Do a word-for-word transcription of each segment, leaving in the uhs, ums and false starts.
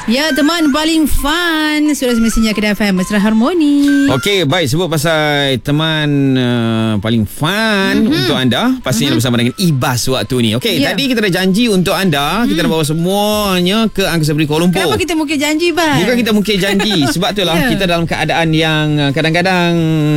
Ya, teman paling fun. Sudah semestinya Kedah F M Mesra Harmoni. Okey, baik. Sebut pasal teman uh, paling fun mm-hmm. untuk anda. Pastinya mm-hmm. bersama dengan Ibas waktu ni. Okey, yeah. tadi kita dah janji untuk anda. Mm. Kita dah bawa semuanya ke Angkasa Puri Kuala Lumpur. Kenapa kita mungkin janji, Bas? Bukan kita mungkin janji. Sebab itulah yeah. kita dalam keadaan yang kadang-kadang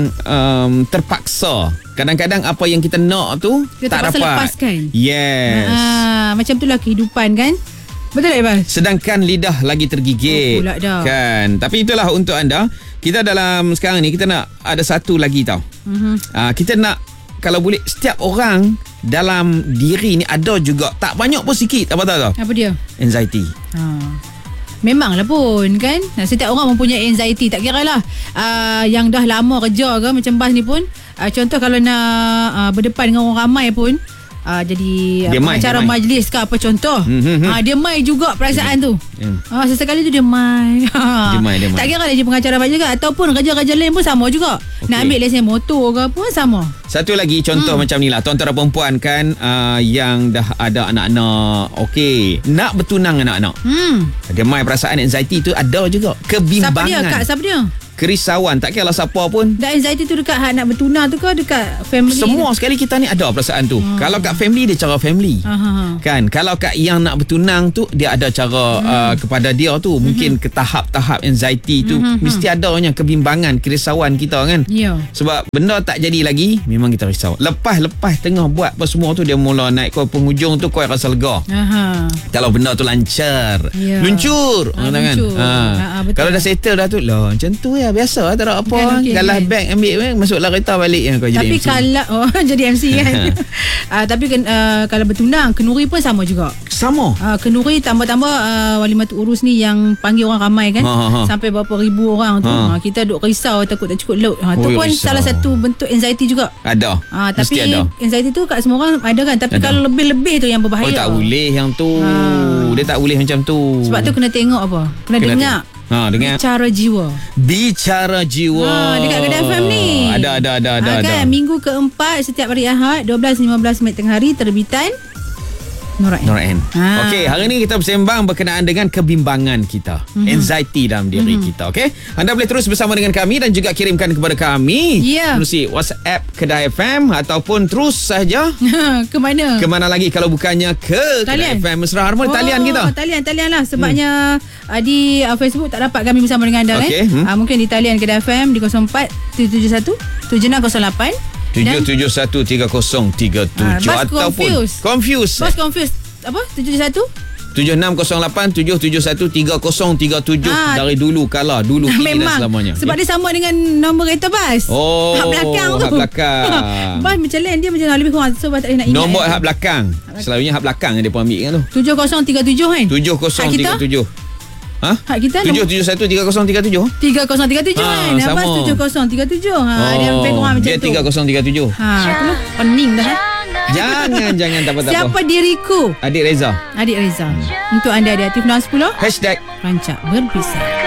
um, terpaksa. Kadang-kadang apa yang kita nak tu kita tak dapat. Lepaskan. Yes. Ha, macam itulah kehidupan kan. Betul tak, Ibas? Sedangkan lidah lagi tergigit. Oh, dah. Kan. Tapi itulah untuk anda. Kita dalam sekarang ni kita nak ada satu lagi tau. Mm-hmm. Uh, kita nak kalau boleh setiap orang dalam diri ni ada juga tak banyak pun sikit apa tahu. Apa dia? Anxiety. Ha. Memanglah pun kan. Setiap orang mempunyai anxiety. Tak kira lah uh, yang dah lama kerja ke macam Bas ni pun. Uh, contoh kalau nak uh, berdepan dengan orang ramai pun. Uh, jadi pengacara majlis ke apa contoh mm-hmm. uh, dia mai juga perasaan tu mm. uh, sesekali tu dia mai dia mai, dia mai. Tak kira dia pengacara majlis ke ataupun kerja-kerja lain pun sama juga okay. Nak ambil lesen motor ke pun sama. Satu lagi contoh mm. macam ni lah tuan-tuan dan perempuan kan uh, yang dah ada anak-anak okey nak bertunang anak-anak mm. dia mai perasaan anxiety tu ada juga kebimbangan. Siapa dia Kak? Siapa dia? Kerisauan. Tak kira lah siapa pun. Dan anxiety tu dekat hak nak bertunang tu ke dekat family? Semua sekali kita ni ada perasaan tu. Hmm. Kalau kat family dia cara family. Aha. Kan? Kalau kat yang nak bertunang tu dia ada cara hmm. uh, kepada dia tu. Mungkin hmm. ke tahap-tahap anxiety tu hmm. mesti adanya kebimbangan, kerisauan kita kan. Yeah. Sebab benda tak jadi lagi memang kita risau. Lepas-lepas tengah buat apa semua tu dia mula naik ke penghujung tu kau rasa lega. Aha. Kalau benda tu lancar. Yeah. Luncur. Ha, luncur. Ha. Ha, kalau dah settle dah tu lah macam tu ya. Biasa tak ada apa kan, okay, galah kan. Beg ambil kan, masuklah kereta balik yang kau jadi tapi M C. Kalau oh, jadi M C kan uh, tapi uh, kalau bertunang kenuri pun sama juga sama uh, kenuri tambah-tambah uh, walimatul urus ni yang panggil orang ramai kan ha, ha, ha. Sampai berapa ribu orang tu ha. Uh, kita duk risau takut tak cukup load ha, tu pun risau. Salah satu bentuk anxiety juga ada uh, tapi ada. Anxiety tu kat semua orang ada kan tapi ada. Kalau lebih-lebih tu yang berbahaya. Oh tak boleh yang tu ha. Dia tak boleh macam tu sebab tu kena tengok apa kena, kena dengar te- Ha, dengan Bicara Jiwa. Bicara Jiwa. Ha, dekat Kedah F M ni. Ada ada ada ada. Ha, kan? Ada. Minggu keempat setiap hari Ahad dua belas lima belas minit tengah hari terbitan Nora N. Nora N. Ha. Okey, hari ni kita bersembang berkenaan dengan kebimbangan kita, mm-hmm. anxiety dalam diri mm-hmm. kita. Okey, anda boleh terus bersama dengan kami dan juga kirimkan kepada kami yeah. melalui WhatsApp Kedah F M ataupun terus saja ke mana? Ke mana lagi kalau bukannya ke talian. Kedah F M Mesra Harmoni. Oh, talian kita. Talian, talian lah sebabnya hmm. uh, di uh, Facebook tak dapat kami bersama dengan anda okay. eh. Hmm. Uh, mungkin di talian Kedah F M di kosong empat tujuh tujuh satu tujuh enam kosong lapan tujuh tujuh satu tiga kosong tiga tujuh uh, ataupun confused. Confused. Bas confused. Apa? tujuh tujuh satu tujuh enam kosong lapan tujuh tujuh satu tiga kosong tiga tujuh ha. Dari dulu kala dulu kini dan selamanya. Sebab ya? Dia sama dengan nombor kereta Bas. Oh, hak belakang tu. Hak belakang. Bas macam lain dia macam lebih kurang so Bas tak nak ingat. Nombor hak belakang. Selalunya hak belakang yang dia pun ambil kan tu. tujuh kosong tiga tujuh kan? tujuh kosong tiga tujuh. Ha? Hak kita tujuh tujuh satu tiga kosong tiga tujuh. tiga kosong tiga tujuh ha, kan. Bas tujuh kosong tiga tujuh. Ha, oh, dia lebih kurang macam dia tu. Dia tiga kosong tiga tujuh. Ha, tu pening dah. Jangan Jangan tak apa-apa. Siapa diriku? Adik Reza. Adik Reza. hmm. Untuk anda di Aktif enam sepuluh Hashtag Rancak Berpisah.